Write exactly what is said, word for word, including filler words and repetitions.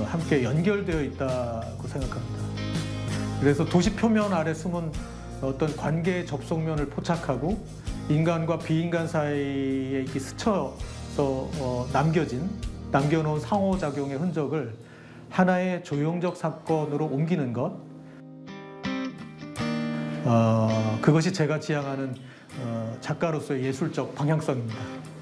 함께 연결되어 있다고 생각합니다. 그래서 도시 표면 아래 숨은 어떤 관계의 접속면을 포착하고 인간과 비인간 사이에 이렇게 스쳐서 어, 남겨진, 남겨놓은 상호작용의 흔적을 하나의 조형적 사건으로 옮기는 것, 어, 그것이 제가 지향하는 어, 작가로서의 예술적 방향성입니다.